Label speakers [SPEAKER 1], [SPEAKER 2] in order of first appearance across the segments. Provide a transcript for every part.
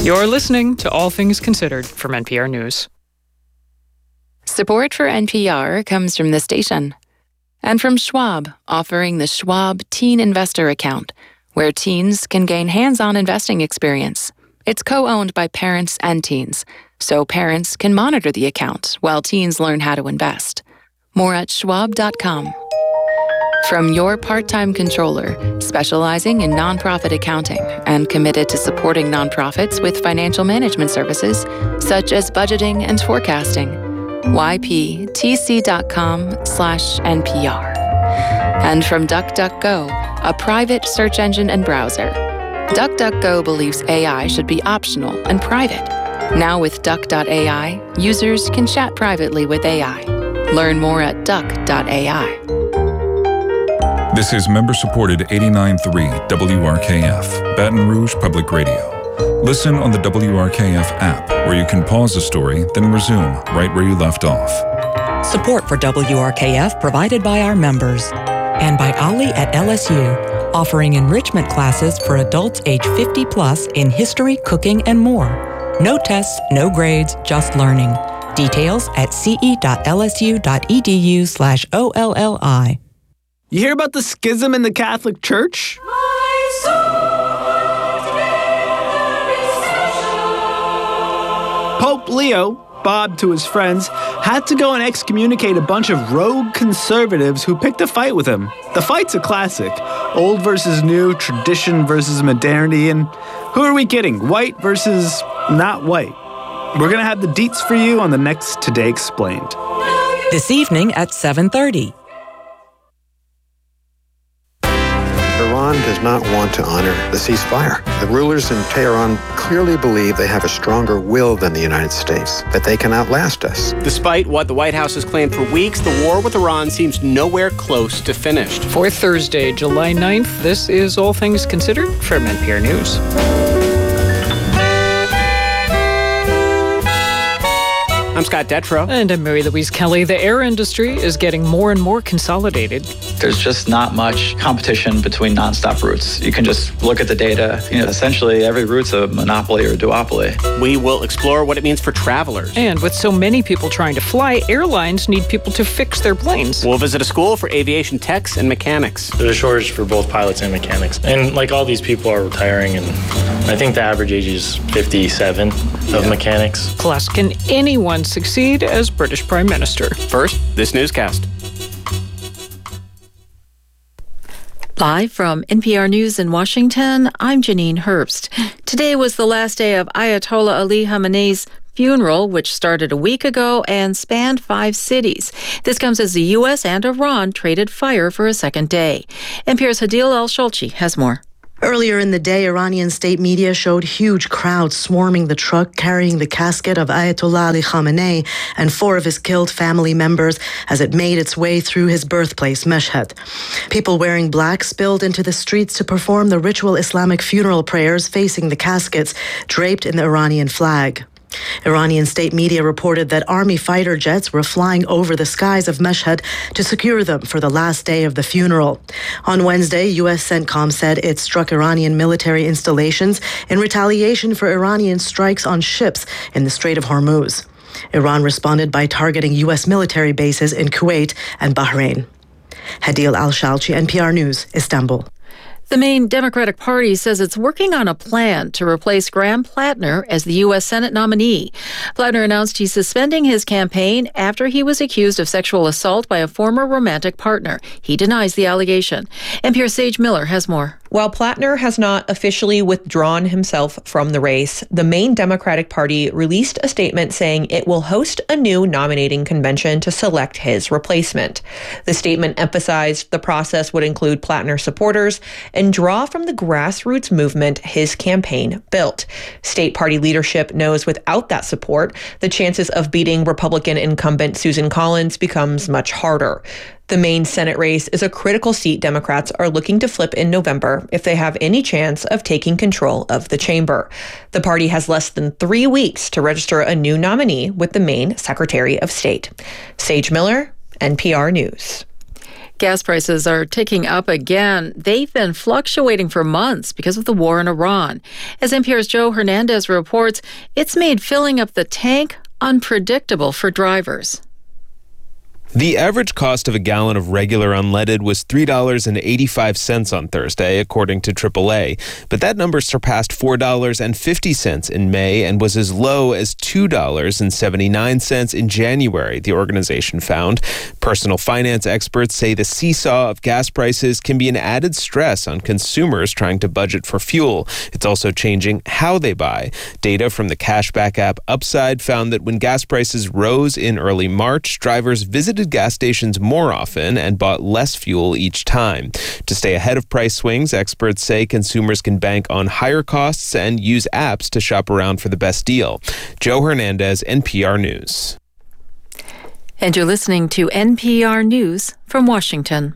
[SPEAKER 1] You're listening to All Things Considered from NPR News.
[SPEAKER 2] Support for NPR comes from the station and from Schwab, offering the Schwab Teen Investor Account, where teens can gain hands-on investing experience. It's co-owned by parents and teens, so parents can monitor the account while teens learn how to invest. More at schwab.com. From your part-time controller, specializing in nonprofit accounting and committed to supporting nonprofits with financial management services, such as budgeting and forecasting. yptc.com/NPR. And from DuckDuckGo, a private search engine and browser. DuckDuckGo believes AI should be optional and private. Now with Duck.ai, users can chat privately with AI. Learn more at Duck.ai.
[SPEAKER 3] This is member-supported 89.3 WRKF, Baton Rouge Public Radio. Listen on the WRKF app, where you can pause a story, then resume right where you left off.
[SPEAKER 4] Support for WRKF provided by our members and by Ollie at LSU, offering enrichment classes for adults age 50 plus in history, cooking, and more. No tests, no grades, just learning. Details at ce.lsu.edu/OLLI.
[SPEAKER 5] You hear about the schism in the Catholic Church? Pope Leo, Bob to his friends, had to go and excommunicate a bunch of rogue conservatives who picked a fight with him. The fight's a classic. Old versus new, tradition versus modernity, and who are we kidding? White versus not white. We're going to have the deets for you on the next Today Explained.
[SPEAKER 4] This evening at 7:30.
[SPEAKER 6] Iran does not want to honor the ceasefire. The rulers in Tehran clearly believe they have a stronger will than the United States, that they can outlast us.
[SPEAKER 7] Despite what the White House has claimed for weeks, the war with Iran seems nowhere close to finished.
[SPEAKER 1] For Thursday, July 9th, this is All Things Considered from NPR News.
[SPEAKER 7] I'm Scott Detrow.
[SPEAKER 1] And I'm Mary Louise Kelly. The air industry is getting more and more consolidated.
[SPEAKER 8] There's just not much competition between nonstop routes. You can just look at the data. Essentially every route's a monopoly or a duopoly.
[SPEAKER 7] We will explore what it means for travelers.
[SPEAKER 1] And with so many people trying to fly, airlines need people to fix their planes.
[SPEAKER 7] We'll visit a school for aviation techs and mechanics.
[SPEAKER 9] There's a shortage for both pilots and mechanics. And all these people are retiring, and I think the average age is 57 of mechanics.
[SPEAKER 1] Plus, can anyone succeed as British Prime Minister?
[SPEAKER 7] First, this newscast.
[SPEAKER 10] Live from NPR News in Washington, I'm Janine Herbst. Today was the last day of Ayatollah Ali Khamenei's funeral, which started a week ago and spanned 5 cities. This comes as the U.S. and Iran traded fire for a second day. NPR's Hadil Al-Sholchi has more.
[SPEAKER 11] Earlier in the day, Iranian state media showed huge crowds swarming the truck carrying the casket of Ayatollah Ali Khamenei and 4 of his killed family members as it made its way through his birthplace, Mashhad. People wearing black spilled into the streets to perform the ritual Islamic funeral prayers facing the caskets draped in the Iranian flag. Iranian state media reported that army fighter jets were flying over the skies of Mashhad to secure them for the last day of the funeral. On Wednesday, U.S. CENTCOM said it struck Iranian military installations in retaliation for Iranian strikes on ships in the Strait of Hormuz. Iran responded by targeting U.S. military bases in Kuwait and Bahrain. Hadil Al-Sholchi, NPR News, Istanbul.
[SPEAKER 10] The main Democratic Party says it's working on a plan to replace Graham Plattner as the U.S. Senate nominee. Plattner announced he's suspending his campaign after he was accused of sexual assault by a former romantic partner. He denies the allegation. NPR's Sage Miller has more.
[SPEAKER 12] While Plattner has not officially withdrawn himself from the race, the main Democratic Party released a statement saying it will host a new nominating convention to select his replacement. The statement emphasized the process would include Plattner supporters and draw from the grassroots movement his campaign built. State party leadership knows without that support, the chances of beating Republican incumbent Susan Collins becomes much harder. The main Senate race is a critical seat Democrats are looking to flip in November if they have any chance of taking control of the chamber. The party has less than 3 weeks to register a new nominee with the Maine Secretary of State. Sage Miller, NPR News.
[SPEAKER 10] Gas prices are ticking up again. They've been fluctuating for months because of the war in Iran. As NPR's Joe Hernandez reports, it's made filling up the tank unpredictable for drivers.
[SPEAKER 13] The average cost of a gallon of regular unleaded was $3.85 on Thursday, according to AAA. But that number surpassed $4.50 in May and was as low as $2.79 in January, the organization found. Personal finance experts say the seesaw of gas prices can be an added stress on consumers trying to budget for fuel. It's also changing how they buy. Data from the cashback app Upside found that when gas prices rose in early March, drivers visited gas stations more often and bought less fuel each time. To stay ahead of price swings, experts say consumers can bank on higher costs and use apps to shop around for the best deal. Joe Hernandez, NPR News.
[SPEAKER 10] And you're listening to NPR News from Washington.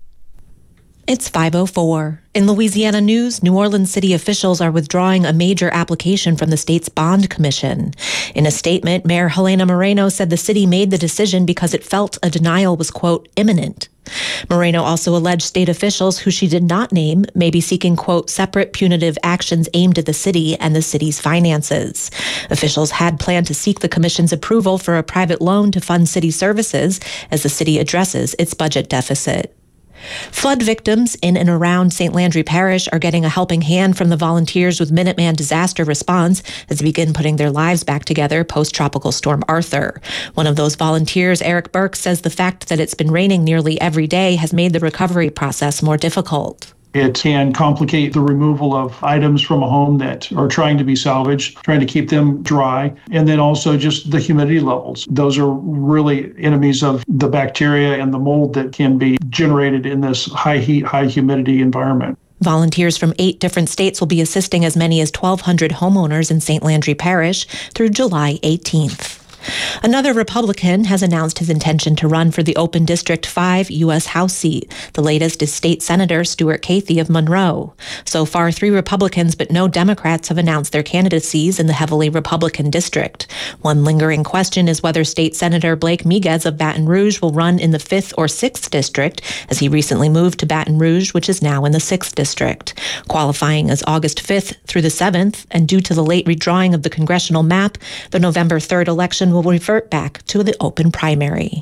[SPEAKER 12] It's 5:04. In Louisiana news, New Orleans city officials are withdrawing a major application from the state's bond commission. In a statement, Mayor Helena Moreno said the city made the decision because it felt a denial was, quote, imminent. Moreno also alleged state officials, who she did not name, may be seeking, quote, separate punitive actions aimed at the city and the city's finances. Officials had planned to seek the commission's approval for a private loan to fund city services as the city addresses its budget deficit. Flood victims in and around St. Landry Parish are getting a helping hand from the volunteers with Minuteman Disaster Response as they begin putting their lives back together post-Tropical Storm Arthur. One of those volunteers, Eric Burke, says the fact that it's been raining nearly every day has made the recovery process more difficult.
[SPEAKER 14] It can complicate the removal of items from a home that are trying to be salvaged, trying to keep them dry, and then also just the humidity levels. Those are really enemies of the bacteria and the mold that can be generated in this high heat, high humidity environment.
[SPEAKER 12] Volunteers from 8 different states will be assisting as many as 1,200 homeowners in St. Landry Parish through July 18th. Another Republican has announced his intention to run for the open District 5 U.S. House seat. The latest is State Senator Stuart Cathy of Monroe. So far, 3 Republicans but no Democrats have announced their candidacies in the heavily Republican district. One lingering question is whether State Senator Blake Miguez of Baton Rouge will run in the 5th or 6th district, as he recently moved to Baton Rouge, which is now in the 6th district. Qualifying as August 5th through the 7th, and due to the late redrawing of the congressional map, the November 3rd election will revert back to the open primary.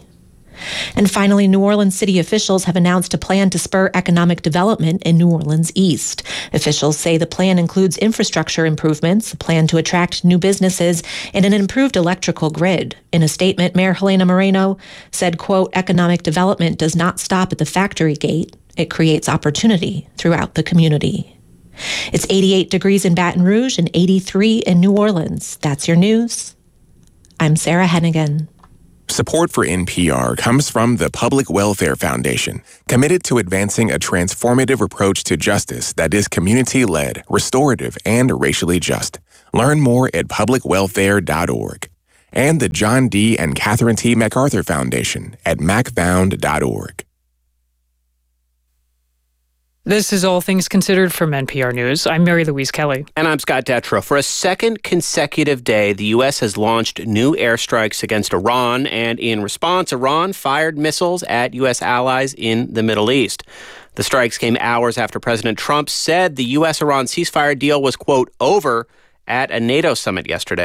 [SPEAKER 12] And finally, New Orleans city officials have announced a plan to spur economic development in New Orleans East. Officials say the plan includes infrastructure improvements, a plan to attract new businesses, and an improved electrical grid. In a statement, Mayor Helena Moreno said, quote, economic development does not stop at the factory gate. It creates opportunity throughout the community. It's 88 degrees in Baton Rouge and 83 in New Orleans. That's your news. I'm Sarah Hennigan.
[SPEAKER 15] Support for NPR comes from the Public Welfare Foundation, committed to advancing a transformative approach to justice that is community-led, restorative, and racially just. Learn more at publicwelfare.org. And the John D. and Catherine T. MacArthur Foundation at macfound.org.
[SPEAKER 1] This is All Things Considered from NPR News. I'm Mary Louise Kelly.
[SPEAKER 7] And I'm Scott Detrow. For a second consecutive day, the U.S. has launched new airstrikes against Iran. And in response, Iran fired missiles at U.S. allies in the Middle East. The strikes came hours after President Trump said the U.S.-Iran ceasefire deal was, quote, over at a NATO summit yesterday.